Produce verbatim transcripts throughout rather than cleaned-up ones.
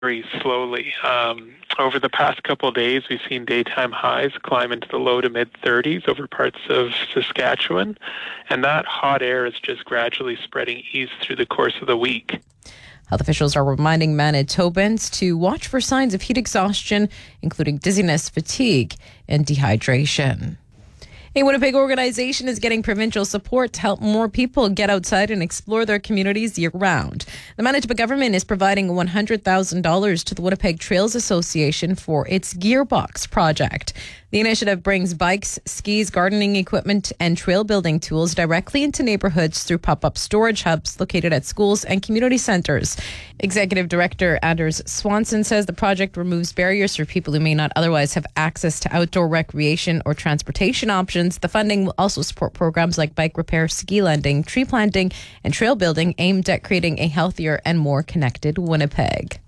very slowly. Um, over the past couple of days, we've seen daytime highs climb into the low to mid-thirties over parts of Saskatchewan, and that hot air is just gradually spreading east through the course of the week. Health officials are reminding Manitobans to watch for signs of heat exhaustion, including dizziness, fatigue, and dehydration. A Winnipeg organization is getting provincial support to help more people get outside and explore their communities year-round. The Manitoba government is providing one hundred thousand dollars to the Winnipeg Trails Association for its Gearbox project. The initiative brings bikes, skis, gardening equipment, and trail building tools directly into neighborhoods through pop-up storage hubs located at schools and community centers. Executive Director Anders Swanson says the project removes barriers for people who may not otherwise have access to outdoor recreation or transportation options. The funding will also support programs like bike repair, ski lending, tree planting, and trail building aimed at creating a healthier and more connected Winnipeg.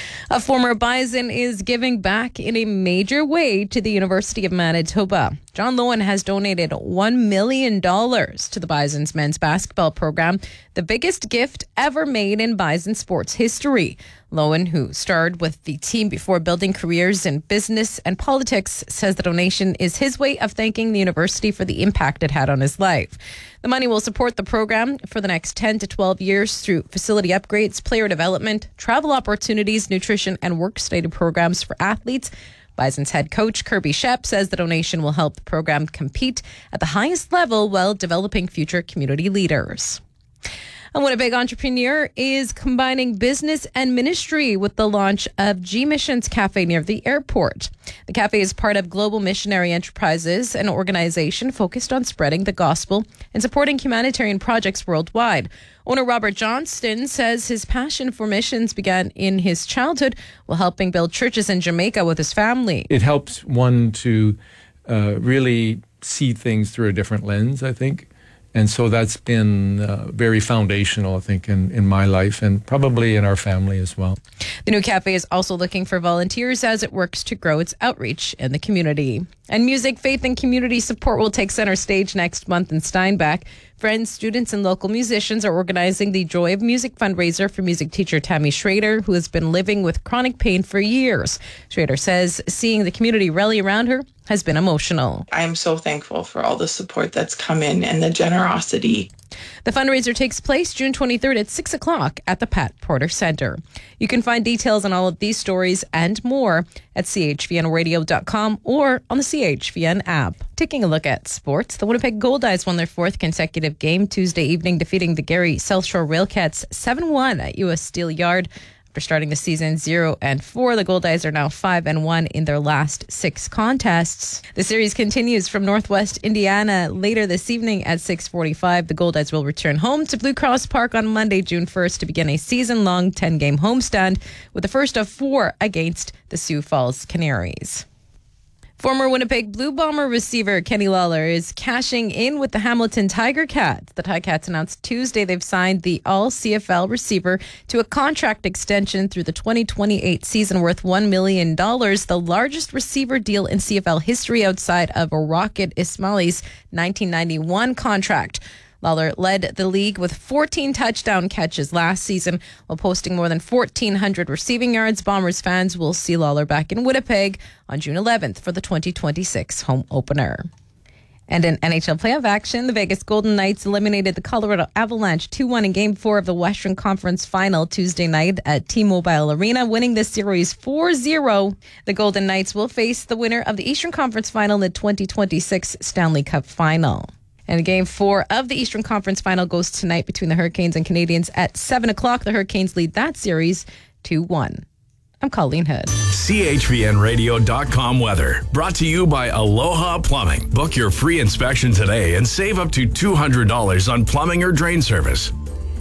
A former Bison is giving back in a major way to the University of Manitoba. John Lowen has donated one million dollars to the Bison's men's basketball program, the biggest gift ever made in Bison sports history. Lowen, who starred with the team before building careers in business and politics, says the donation is his way of thanking the university for the impact it had on his life. The money will support the program for the next ten to twelve years through facility upgrades, player development, travel opportunities, nutrition, and work-study programs for athletes. Bison's head coach, Kirby Shep, says the donation will help the program compete at the highest level while developing future community leaders. A Winnipeg entrepreneur is combining business and ministry with the launch of G Missions Cafe near the airport. The cafe is part of Global Missionary Enterprises, an organization focused on spreading the gospel and supporting humanitarian projects worldwide. Owner Robert Johnston says his passion for missions began in his childhood while helping build churches in Jamaica with his family. It helps one to uh, really see things through a different lens, I think. And so that's been uh, very foundational, I think, in, in my life and probably in our family as well. The new cafe is also looking for volunteers as it works to grow its outreach in the community. And music, faith, and community support will take center stage next month in Steinbach. Friends, students, and local musicians are organizing the Joy of Music fundraiser for music teacher Tammy Schrader, who has been living with chronic pain for years. Schrader says seeing the community rally around her has been emotional. I am so thankful for all the support that's come in and the generosity. The fundraiser takes place June twenty-third at six o'clock at the Pat Porter Center. You can find details on all of these stories and more at c h v n radio dot com or on the C H V N app. Taking a look at sports, the Winnipeg Goldeyes won their fourth consecutive game Tuesday evening, defeating the Gary South Shore Railcats seven one at U S Steel Yard. After starting the season zero and four, the Goldeyes are now five and one in their last six contests. The series continues from Northwest Indiana later this evening at six forty-five. The Goldeyes will return home to Blue Cross Park on Monday, June first, to begin a season-long ten-game homestand with the first of four against the Sioux Falls Canaries. Former Winnipeg Blue Bomber receiver Kenny Lawler is cashing in with the Hamilton Tiger Cats. The Ticats announced Tuesday they've signed the all-C F L receiver to a contract extension through the twenty twenty-eight season worth one million dollars, the largest receiver deal in C F L history outside of Rocket Ismaily's nineteen ninety-one contract. Lawler led the league with fourteen touchdown catches last season while posting more than fourteen hundred receiving yards. Bombers fans will see Lawler back in Winnipeg on June eleventh for the twenty twenty-six home opener. And in N H L playoff action, the Vegas Golden Knights eliminated the Colorado Avalanche two one in Game four of the Western Conference Final Tuesday night at T-Mobile Arena, winning this series four zero. The Golden Knights will face the winner of the Eastern Conference Final in the twenty twenty-six Stanley Cup Final. And Game four of the Eastern Conference Final goes tonight between the Hurricanes and Canadiens at seven o'clock. The Hurricanes lead that series two one. I'm Colleen Hood. C H V N radio dot com weather. Brought to you by Aloha Plumbing. Book your free inspection today and save up to two hundred dollars on plumbing or drain service.